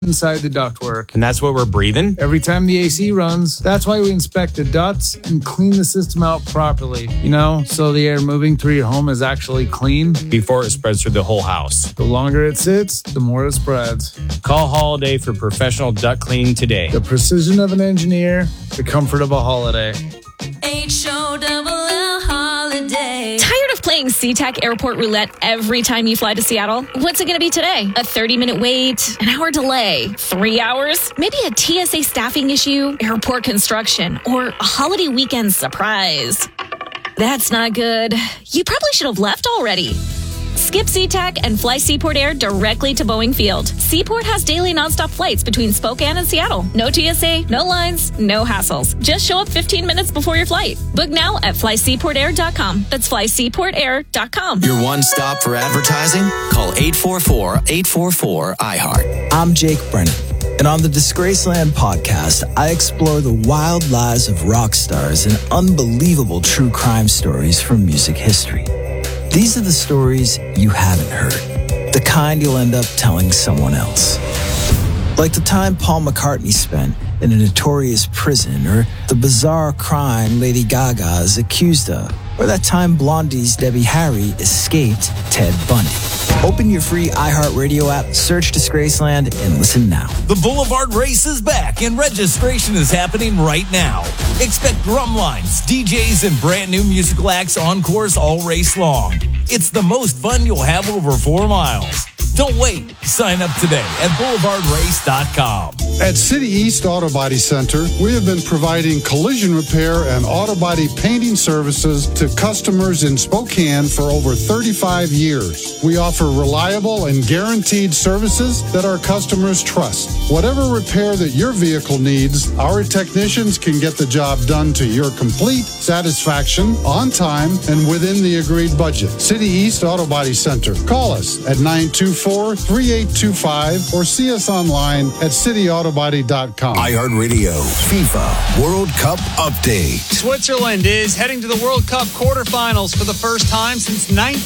inside the ductwork. And that's what we're breathing? Every time the AC runs, that's why we inspect the ducts and clean the system out properly. So the air moving through your home is actually clean. Before it spreads through the whole house. The longer it sits, the more it spreads. Call Holiday for professional duct cleaning today. The precision of an engineer, the comfort of a Holiday. H-O-double-L Holiday. Tired of playing SeaTac Airport Roulette every time you fly to Seattle? What's it going to be today? A 30-minute wait? An hour delay? 3 hours? Maybe a TSA staffing issue? Airport construction? Or a holiday weekend surprise? That's not good. You probably should have left already. Skip SeaTac and fly Seaport Air directly to Boeing Field. Seaport has daily nonstop flights between Spokane and Seattle. No TSA, no lines, no hassles. Just show up 15 minutes before your flight. Book now at flyseaportair.com. That's flyseaportair.com. Your one stop for advertising? Call 844-844-iHeart. I'm Jake Brennan, and on the Disgraceland podcast, I explore the wild lives of rock stars and unbelievable true crime stories from music history. These are the stories you haven't heard, the kind you'll end up telling someone else. Like the time Paul McCartney spent in a notorious prison, or the bizarre crime Lady Gaga is accused of, or that time Blondie's Debbie Harry escaped Ted Bundy. Open your free iHeartRadio app, search Disgraceland, and listen now. The Boulevard Race is back, and registration is happening right now. Expect drum lines, DJs, and brand new musical acts on course all race long. It's the most fun you'll have over 4 miles. Don't wait. Sign up today at boulevardrace.com. At City East Auto Body Center, we have been providing collision repair and auto body painting services to customers in Spokane for over 35 years. We offer reliable and guaranteed services that our customers trust. Whatever repair that your vehicle needs, our technicians can get the job done to your complete satisfaction, on time, and within the agreed budget. City East Auto Body Center. Call us at 924-3825 or see us online at cityautobody.com. iHeartRadio FIFA World Cup Update. Switzerland is heading to the World Cup quarterfinals for the first time since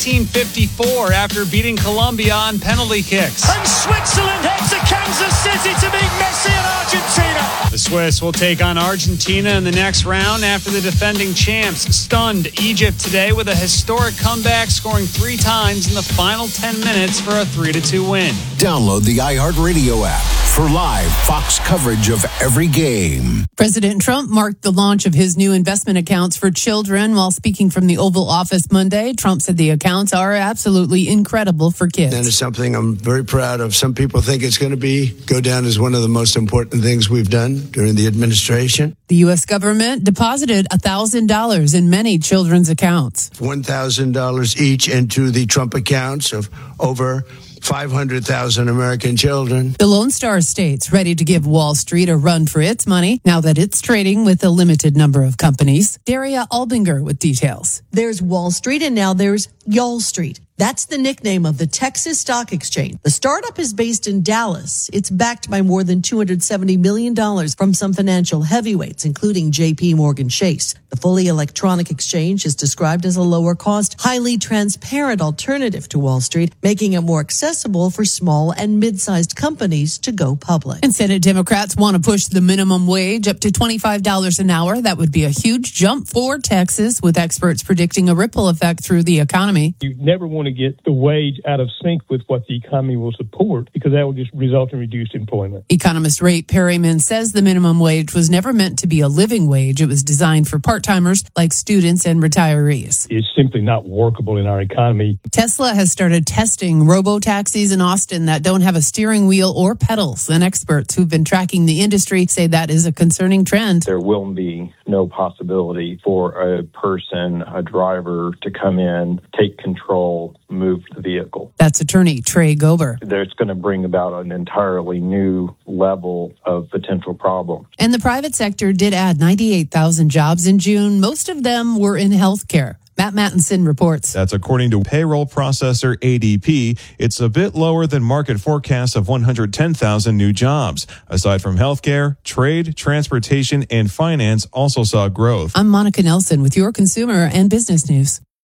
1954 after beating Colombia on penalty kicks. And Switzerland head to Kansas City to meet Messi and Argentina. The Swiss will take on Argentina in the next round after the defending champs stunned Egypt today with a historic comeback, scoring 3 times in the final 10 minutes for a 3-2 win. Download the iHeartRadio app for live Fox coverage of every game. President Trump marked the launch of his new investment accounts for children while speaking from the Oval Office Monday. Trump said the accounts are absolutely incredible for kids. And it's something I'm very proud of. Some people think it's going to go down as one of the most important things we've done during the administration. The U.S. government deposited $1,000 in many children's accounts. $1,000 each into the Trump accounts of over 500,000 American children. The Lone Star State's ready to give Wall Street a run for its money now that it's trading with a limited number of companies. Daria Albinger with details. There's Wall Street and now there's Y'all Street. That's the nickname of the Texas Stock Exchange. The startup is based in Dallas. It's backed by more than $270 million from some financial heavyweights, including J.P. Morgan Chase. The fully electronic exchange is described as a lower-cost, highly transparent alternative to Wall Street, making it more accessible for small and mid-sized companies to go public. And Senate Democrats want to push the minimum wage up to $25 an hour. That would be a huge jump for Texas, with experts predicting a ripple effect through the economy. You never want to get the wage out of sync with what the economy will support, because that will just result in reduced employment. Economist Ray Perryman says the minimum wage was never meant to be a living wage. It was designed for part-timers like students and retirees. It's simply not workable in our economy. Tesla has started testing robo-taxis in Austin that don't have a steering wheel or pedals, and experts who've been tracking the industry say that is a concerning trend. There will be no possibility for a person, a driver, to come in, take control, move the vehicle. That's attorney Trey Gober. It's going to bring about an entirely new level of potential problems. And the private sector did add 98,000 jobs in June. Most of them were in healthcare. Matt Mattinson reports. That's according to payroll processor ADP. It's a bit lower than market forecasts of 110,000 new jobs. Aside from healthcare, trade, transportation, and finance also saw growth. I'm Monica Nelson with your consumer and business news.